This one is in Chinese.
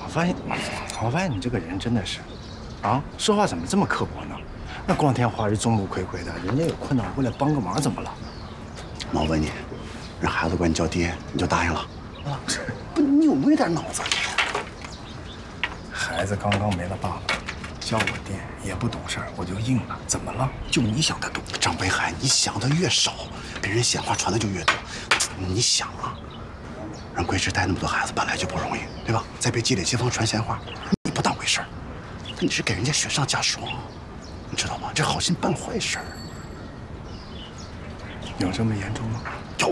我发现你这个人真的是，啊，说话怎么这么刻薄呢？那光天化日、众目睽睽的，人家有困难，我过来帮个忙，怎么了？ 我问你，让孩子管你叫爹，你就答应了？啊，不，你有没有点脑子？ 孩子刚刚没了爸爸，叫我爹也不懂事儿，我就应了。怎么了？就你想的多。 张北海，你想的越少，别人闲话传的就越多。你想啊，让桂枝带那么多孩子本来就不容易，对吧？再别积累街坊传闲话，你不当回事儿，那你是给人家雪上加霜，你知道吗？这好心办坏事儿。 有这么严重吗？